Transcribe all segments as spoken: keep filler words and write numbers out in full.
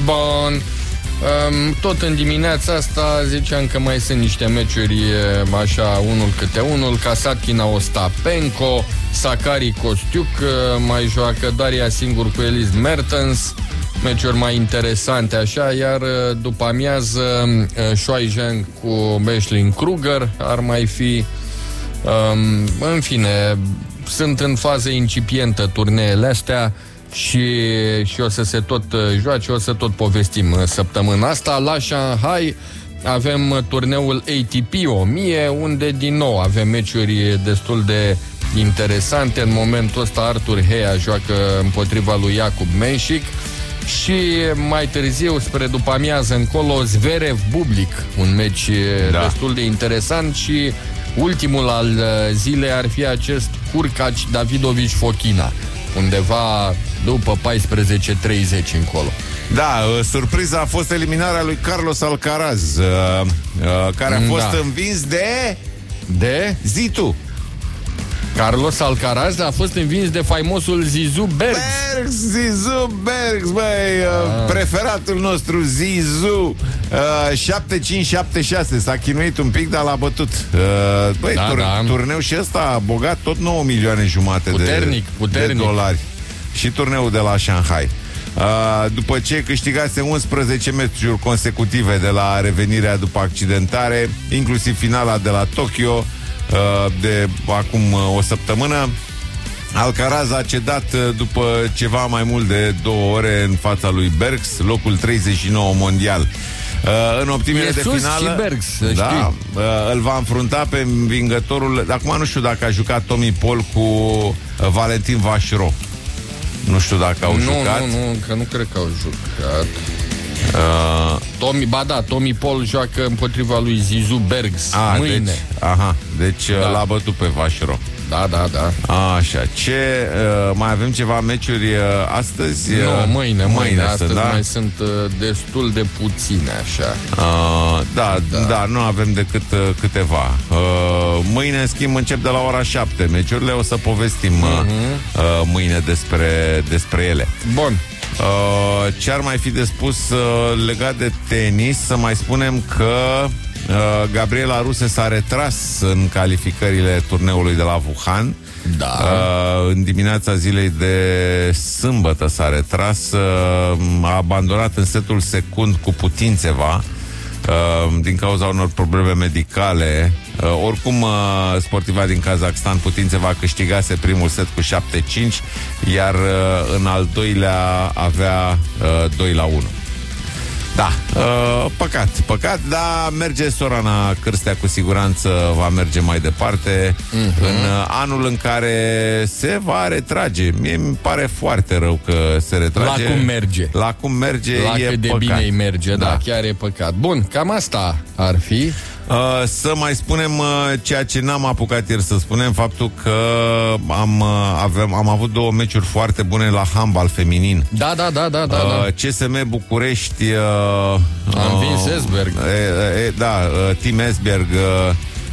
Bun. Um, tot în dimineața asta ziceam că mai sunt niște meciuri așa, unul câte unul. Kasatkina Ostapenko, Sakari Kostiuc mai joacă, Daria singur cu Elise Mertens. Meciuri mai interesante așa, iar după amiază Shuai Zheng cu Ashley Kruger ar mai fi. Um, în fine, sunt în fază incipientă turneele astea și, și o să se tot joace, o să tot povestim săptămâna asta. La Shanghai avem turneul A T P o mie, unde din nou avem meciuri destul de interesante. În momentul ăsta Arthur Hea joacă împotriva lui Jakub Menšík și mai târziu, spre după amiază încolo, Zverev Bublik, un meci da. destul de interesant, și ultimul al zilei ar fi acest Hurkacz Davidovic Fokina, undeva după paisprezece treizeci încolo. Da, surpriza a fost eliminarea lui Carlos Alcaraz, care a fost da. învins de... De? Zi tu! Carlos Alcaraz a fost învins de faimosul Zizou Bergs. Bergs, Zizou Bergs, băi, ah. preferatul nostru Zizou. uh, șapte cinci șapte șase. S-a chinuit un pic, dar l-a bătut. uh, Băi, da, tur- da. turneul și ăsta a bogat tot nouă milioane jumate puternic, de, puternic. de dolari. Și turneul de la Shanghai. Uh, după ce câștigase unsprezece meciuri consecutive de la revenirea după accidentare, inclusiv finala de la Tokyo de acum o săptămână, Alcaraz a cedat după ceva mai mult de două ore în fața lui Bergs, locul treizeci și nouă mondial. În optimile de finală, Bergs, da, îl va înfrunta pe învingătorul. Acum nu știu dacă a jucat Tommy Paul cu Valentin Vacheron. Nu știu dacă au nu, jucat. Nu, nu, că nu cred că au jucat. Uh, Tommy, ba da, Tommy Paul joacă împotriva lui Zizou Bergs a, mâine. Deci, aha, deci da. l-a bătut pe Vacheron. Da, da, da. Așa, ce uh, mai avem ceva meciuri uh, astăzi? Nu, no, mâine, mâine, mâine astăzi da? mai sunt uh, destul de puține, așa. Uh, da, da, da, nu avem decât uh, câteva. Uh, mâine, în schimb, încep de la ora șapte meciurile, o să povestim uh, uh-huh. uh, mâine despre, despre ele. Bun. Uh, ce ar mai fi de spus uh, legat de tenis? Să mai spunem că uh, Gabriela Ruse s-a retras în calificările turneului de la Wuhan. Da. Uh, în dimineața zilei de sâmbătă s-a retras, uh, a abandonat în setul secund cu Putințeva uh, din cauza unor probleme medicale. Uh, oricum, uh, sportiva din Kazakhstan, Putințeva, câștigase primul set cu șapte cinci, iar uh, în al doilea avea uh, doi la unu. Da, uh, păcat, păcat, dar merge Sorana Cârstea, cu siguranță va merge mai departe uh-huh. în uh, anul în care se va retrage. Mie mi pare foarte rău că se retrage. La cum merge. La cum merge, La e cât de păcat. bine îi merge, da. da, chiar e păcat. Bun, cam asta ar fi. Uh, să mai spunem uh, ceea ce n-am apucat ieri să spunem, faptul că am, uh, avem, am avut două meciuri foarte bune la handbal feminin. Da, da, da, da, da, uh, da. C S M București uh, Am uh, vins Esbjerg. uh, uh, Da, uh, Team Esbjerg uh,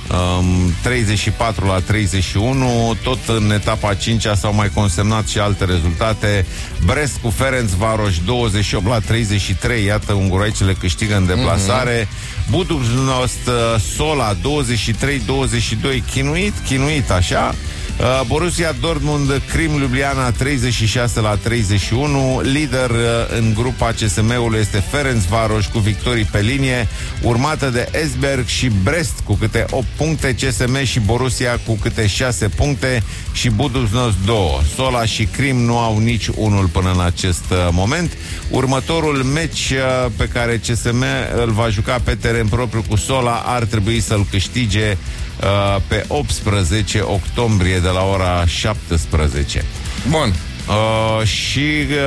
um, treizeci și patru la treizeci și unu. Tot în etapa a cincea s-au mai consemnat și alte rezultate. Brest cu Ferencvaros douăzeci și opt la treizeci și trei. Iată, unguroaicele câștigă în deplasare. Mm-hmm. Budućnost Sola douăzeci și trei douăzeci și doi. Chinuit, chinuit așa. Uh, Borussia Dortmund Crim Ljubljana treizeci și șase la treizeci și unu. Lider uh, în grupa C S M-ului este Ferencvaros cu victorii pe linie, urmată de Esbjerg și Brest cu câte opt puncte, C S M și Borussia cu câte șase puncte și Budućnost doi. Sola și Crim nu au nici unul până în acest uh, moment. Următorul meci uh, pe care C S M îl va juca pe teren propriu cu Sola ar trebui să-l câștige Uh, pe optsprezece octombrie de la ora șaptesprezece. Bun. Uh, și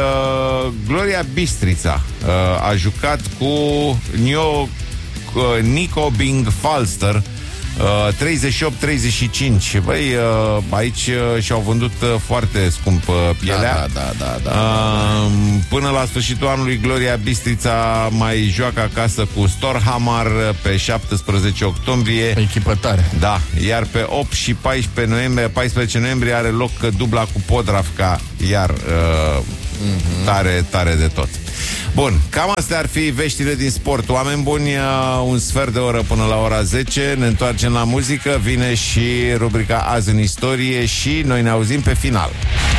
uh, Gloria Bistrița uh, a jucat cu Nio, uh, Nico Bing Falster uh, treizeci și opt treizeci și cinci. Băi, uh, aici uh, și-au vândut uh, foarte scump uh, pielea. Da, da, da, da, da, uh, Până la sfârșitul anului Gloria Bistrița mai joacă acasă cu Storhamar pe șaptesprezece octombrie. Echipă tare. Da, iar pe opt și paisprezece noiembrie, paisprezece noiembrie are loc dubla cu Podravka, iar uh, mm-hmm. Tare, tare de tot. Bun, cam astea ar fi veștile din sport. Oameni buni, un sfert de oră până la ora zece. Ne întoarcem la muzică. Vine și rubrica Azi în istorie și noi ne auzim pe final.